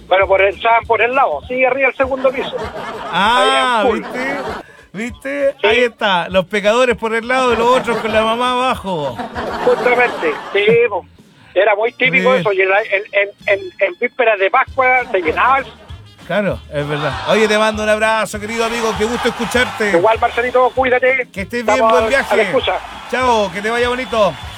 Pero estaban por el lado, sí, arriba del segundo piso. Ah, Ahí en ¿viste? ¿Viste? Sí. Ahí está, los pecadores por el lado y los otros con la mamá abajo. Justamente, sí, po. Era muy típico Bien. eso, y en vísperas de Pascua se llenaba el... Claro, es verdad. Oye, te mando un abrazo, querido amigo, qué gusto escucharte. Igual, Marcelito, cuídate. Que estés bien, Estamos buen a la viaje. escucha. Chao, que te vaya bonito.